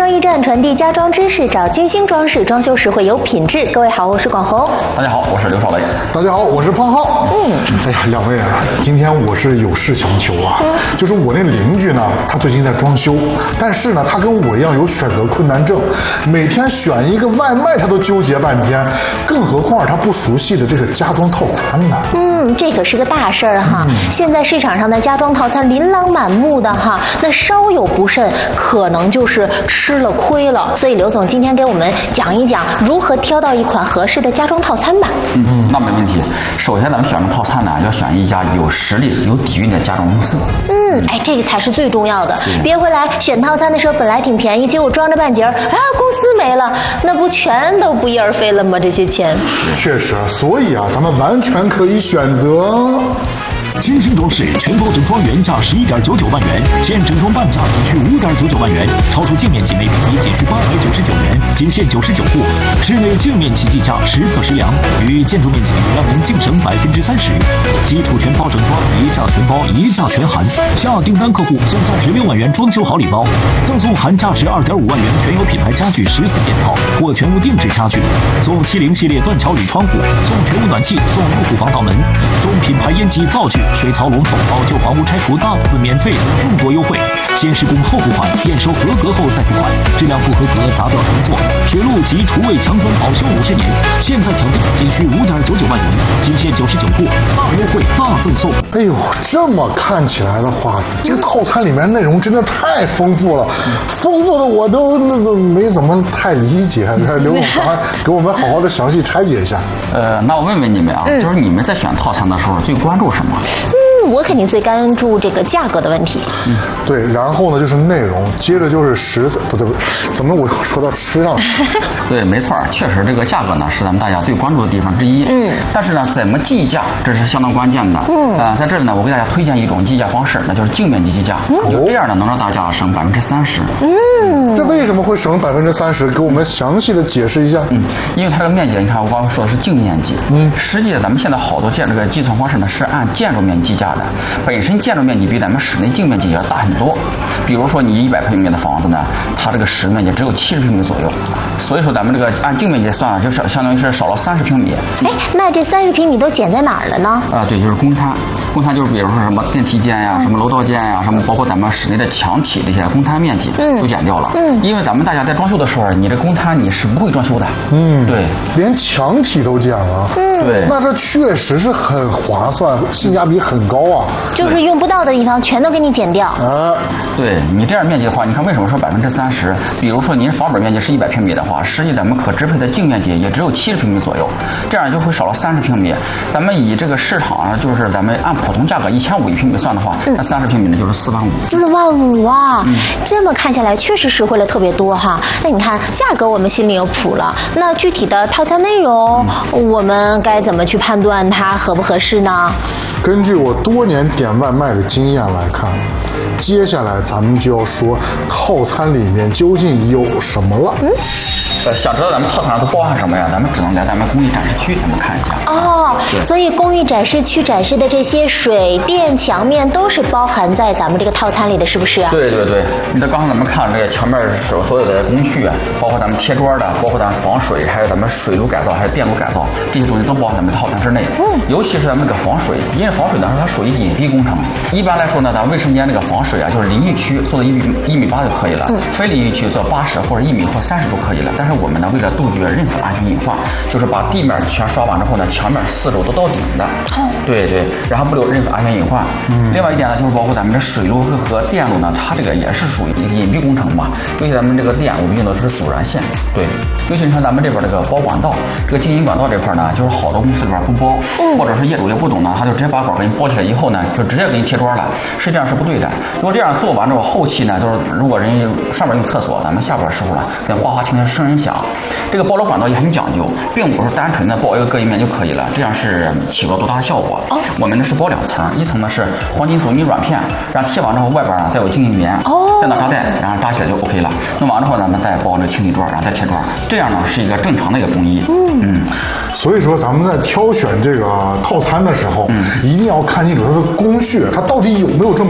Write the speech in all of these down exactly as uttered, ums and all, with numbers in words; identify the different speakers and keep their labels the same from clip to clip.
Speaker 1: 装驿站传递家装知识，找精心装饰，装修实惠有品质。各位好，我是广红。
Speaker 2: 大家好，我是刘少雷。
Speaker 3: 大家好，我是胖浩。嗯，哎呀，两位啊，今天我是有事相求啊，嗯、就是我那邻居呢，他最近在装修，但是呢，他跟我一样有选择困难症，每天选一个外卖他都纠结半天，更何况他不熟悉的这个家装套餐呢。
Speaker 1: 嗯，这可是个大事儿哈。嗯、现在市场上的家装套餐琳琅满目的哈，那稍有不慎，可能就是吃了亏了。所以刘总今天给我们讲一讲如何挑到一款合适的家装套餐吧。
Speaker 2: 嗯，那没问题。首先咱们选择套餐呢，要选一家有实力、有底蕴的家装公司。
Speaker 1: 嗯，哎，这个才是最重要的。别回来选套餐的时候本来挺便宜，结果装着半截儿，啊，公司没了，那不全都不翼而飞了吗？这些钱。
Speaker 3: 确实，所以啊，咱们完全可以选择。
Speaker 4: 精心装饰全包整装原价十一点九九万元，现整装半价仅需五点九九万元，超出净面积每平米仅需八百九十九元，仅限九十九户。室内净面积计价实测实量，与建筑面积让您净省百分之三十。基础全包整装，一价全包，一价全含。下订单客户享价值六万元装修好礼包，赠送含价值二点五万元全有品牌家具十四件套或全屋定制家具，送七零系列断桥铝窗户，送全屋暖气，送入户防盗门，送品牌烟机灶具。水槽龙头，老旧房屋拆除大部分免费，众多优惠。先施工后付款，验收合格后再付款。质量不合格砸掉重做。水路及厨卫墙砖保修五十年。现在抢订仅需五点九九万元，仅限九十九户，大优惠大赠送。
Speaker 3: 哎呦，这么看起来的话，这个套餐里面内容真的太丰富了，丰富的我都那个没怎么太理解。刘总，赶给我们好好的详细拆解一下。
Speaker 2: 呃，那我问问你们啊，嗯、就是你们在选套餐的时候最关注什么？
Speaker 1: 嗯，我肯定最关注这个价格的问题。
Speaker 3: 嗯，对，然后呢就是内容，接着就是食材，不对不对，怎么我说到吃上了？
Speaker 2: 对，没错，确实这个价格呢是咱们大家最关注的地方之一。嗯，但是呢，怎么计价这是相当关键的。嗯，啊、呃，在这里呢，我给大家推荐一种计价方式，那就是净面积计价。嗯、就这样呢，能让大家省百分之三十。
Speaker 1: 嗯，
Speaker 3: 这为什么会省百分之三十？给我们详细的解释一下。
Speaker 2: 嗯，因为它这个面积，你看我刚刚说的是净面积。嗯，实际咱们现在好多建这个计算方式呢是按建筑面积计价的。本身建筑面积比咱们室内净面积也要大很多，比如说你一百平米的房子呢，它这个室内面积只有七十平米左右，所以说咱们这个按净面积算，就是相当于是少了三十平米。
Speaker 1: 哎，那这三十平米都减在哪儿了呢？
Speaker 2: 啊，对，就是公摊，公摊就是比如说什么电梯间呀、什么楼道间呀、什么包括咱们室内的墙体这些公摊面积都减掉了。嗯，因为咱们大家在装修的时候，你这公摊你是不会装修的。嗯，对，
Speaker 3: 连墙体都减了。嗯，对，那这确实是很划算，性价比很高啊。
Speaker 1: 就是用不到的地方全都给你减掉。
Speaker 2: 啊，对你这样面积的话，你看为什么说百分之三十？比如说您房本面积是一百平米的话，实际咱们可支配的净面积也只有七十平米左右，这样就会少了三十平米。咱们以这个市场啊，就是咱们按普通价格一千五一平米算的话，嗯、那三十平米呢就是四万五。
Speaker 1: 四万五啊！嗯、这么看下来确实实惠了特别多哈。那你看价格我们心里有谱了，那具体的套餐内容，嗯、我们该怎么去判断它合不合适呢？
Speaker 3: 根据我多年点外卖的经验来看，接下来咱们就要说套餐里面究竟有什么了。嗯，
Speaker 2: 呃，想知道咱们套餐上都包含什么呀？咱们只能来咱们工艺展示区咱们看一下。
Speaker 1: 哦，所以工艺展示区展示的这些水电墙面都是包含在咱们这个套餐里的，是不是啊？
Speaker 2: 对对对，你这刚才咱们看这个墙面所所有的工序啊，包括咱们贴砖的，包括咱们防水，还有咱们水路改造，还有电路改造，这些东西都包含咱们套餐之内。嗯，尤其是咱们这个防水，因为防水呢它属于隐蔽工程。一般来说呢，咱卫生间这个防水啊，就是淋浴区做到一米一米八就可以了，嗯、非淋浴区做八十或者一米或三十都可以了。但是我们呢，为了杜绝任何安全隐患，就是把地面全刷完之后呢，墙面四周都到顶的。哦，对对，然后不留任何安全隐患。嗯，另外一点呢，就是包括咱们的水路和电路呢，它这个也是属于一个隐蔽工程嘛。尤其咱们这个电，我们用的是阻燃线。对，尤其你看咱们这边这个包管道，这个经营管道这块呢，就是好多公司里边不包，嗯、或者是业主也不懂呢，他就直接把管给你包起来以后呢，就直接给你贴砖了。实际上是不对的。如果这样做完之后，后期呢，就是如果人家上面用厕所，咱们下边师傅了，跟哗哗听见声音响。这个包楼管道也很讲究，并不是单纯的包一个隔音面就可以了，这样是起不到多大的效果。哦，我们呢是包两层，一层呢是黄金阻尼软片，然后贴完之后外边呢再有静音棉，哦，再拿扎带，然后扎起来就 OK 了。弄完之后呢，咱再包那个清理砖，然后再贴砖，这样呢是一个正常的一个工艺。嗯嗯，
Speaker 3: 所以说咱们在挑选这个套餐的时候，嗯，一定要看清楚它的工序，它到底有没有这么齐全。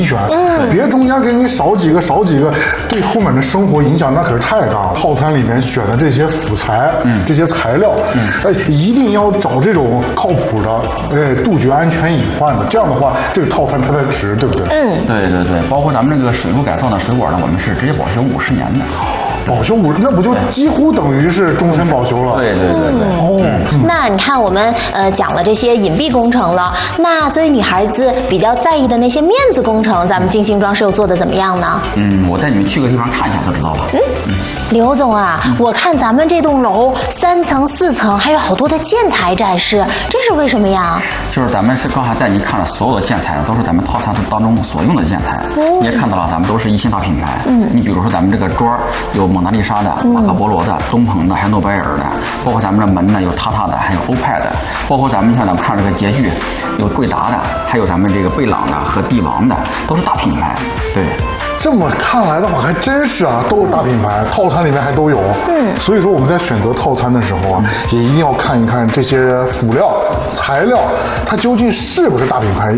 Speaker 3: 选，别中间给你少几个少几个，对后面的生活影响那可是太大了。套餐里面选的这些辅材，嗯，这些材料，嗯，哎，一定要找这种靠谱的，哎，杜绝安全隐患的。这样的话，这个套餐它才值，对不对？
Speaker 1: 嗯，
Speaker 2: 对对对，包括咱们这个水路改造的水果呢，我们是直接保修五十年的。
Speaker 3: 保修五，那不就几乎等于是终身保修了？
Speaker 2: 对对对对。
Speaker 3: 哦，
Speaker 1: 那你看我们呃讲了这些隐蔽工程了，那作为女孩子比较在意的那些面子工程，咱们金星装饰又做的怎么样呢？
Speaker 2: 嗯，我带你们去个地方看一下就知道了。
Speaker 1: 嗯，嗯刘总啊，我看咱们这栋楼三层四层还有好多的建材展示，这是为什么呀？
Speaker 2: 就是咱们是刚才带您看了所有的建材，都是咱们套餐当中所用的建材。哦，你也看到了，咱们都是一线大品牌。嗯，你比如说咱们这个桌有蒙娜丽莎的、马可波罗的、东鹏的，还有诺贝尔的，包括咱们的门呢有塔塔的，还有欧派的，包括咱们像咱们看这个洁具有贵达的，还有咱们这个贝朗的和帝王的，都是大品牌。对。
Speaker 3: 这么看来的话，还真是啊，都是大品牌，套餐里面还都有。嗯，所以说我们在选择套餐的时候啊，也一定要看一看这些辅料、材料，它究竟是不是大品牌，